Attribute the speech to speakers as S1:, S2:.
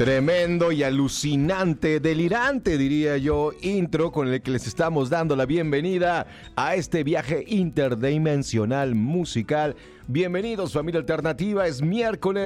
S1: Tremendo y alucinante, delirante diría yo, intro con el que les estamos dando la bienvenida a este viaje interdimensional musical. Bienvenidos, familia alternativa, es miércoles.